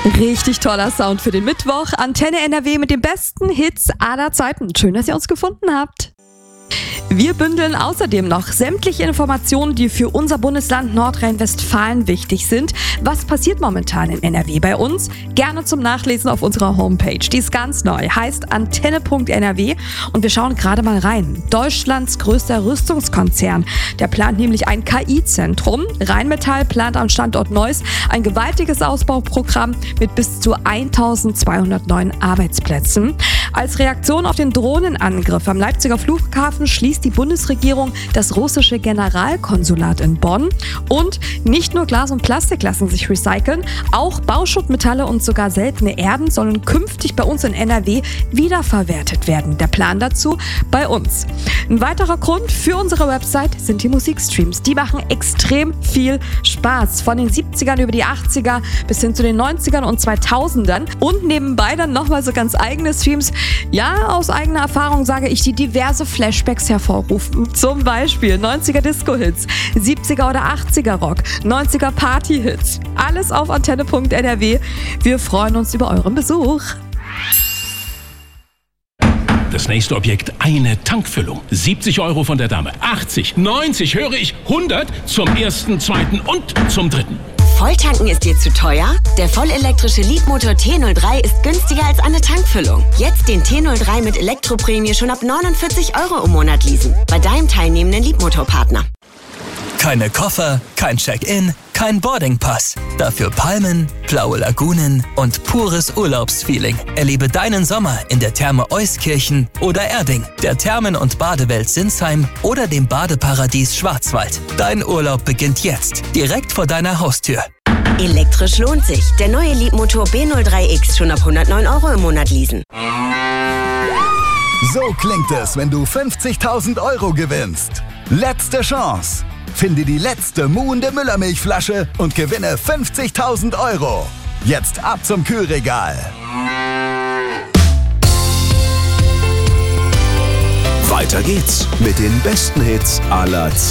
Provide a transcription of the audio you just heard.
Richtig toller Sound für den Mittwoch. Antenne NRW mit den besten Hits aller Zeiten. Schön, dass ihr uns gefunden habt. Wir bündeln außerdem noch sämtliche Informationen, die für unser Bundesland Nordrhein-Westfalen wichtig sind. Was passiert momentan in NRW bei uns? Gerne zum Nachlesen auf unserer Homepage. Die ist ganz neu, heißt antenne.nrw und wir schauen gerade mal rein. Deutschlands größter Rüstungskonzern, der plant nämlich ein KI-Zentrum. Rheinmetall plant am Standort Neuss ein gewaltiges Ausbauprogramm mit bis zu 1200 neuen Arbeitsplätzen. Als Reaktion auf den Drohnenangriff am Leipziger Flughafen schließt die Bundesregierung das russische Generalkonsulat in Bonn. Und nicht nur Glas und Plastik lassen sich recyceln, auch Bauschuttmetalle und sogar seltene Erden sollen künftig bei uns in NRW wiederverwertet werden. Der Plan dazu bei uns. Ein weiterer Grund für unsere Website sind die Musikstreams. Die machen extrem viel Spaß. Von den 70ern über die 80er bis hin zu den 90ern und 2000ern. Und nebenbei dann nochmal so ganz eigene Streams. Ja, aus eigener Erfahrung sage ich, die diverse Flashbacks hervorrufen. Zum Beispiel 90er Disco-Hits, 70er oder 80er Rock, 90er Party-Hits. Alles auf antenne.nrw. Wir freuen uns über euren Besuch. Das nächste Objekt, eine Tankfüllung. 70 € von der Dame. 80, 90, höre ich, 100 zum ersten, zweiten und zum dritten. Volltanken ist dir zu teuer? Der vollelektrische Leadmotor T03 ist günstiger als eine Tankfüllung. Jetzt den T03 mit Elektroprämie schon ab 49 € im Monat leasen. Bei deinem teilnehmenden Leadmotorpartner. Keine Koffer, kein Check-in, kein Boardingpass. Dafür Palmen, blaue Lagunen und pures Urlaubsfeeling. Erlebe deinen Sommer in der Therme Euskirchen oder Erding, der Thermen- und Badewelt Sinsheim oder dem Badeparadies Schwarzwald. Dein Urlaub beginnt jetzt, direkt vor deiner Haustür. Elektrisch lohnt sich. Der neue Leadmotor B03X schon ab 109 € im Monat leasen. So klingt es, wenn du 50.000 € gewinnst. Letzte Chance. Finde die letzte muhende Müllermilchflasche und gewinne 50.000 €. Jetzt ab zum Kühlregal. Weiter geht's mit den besten Hits aller Zeiten.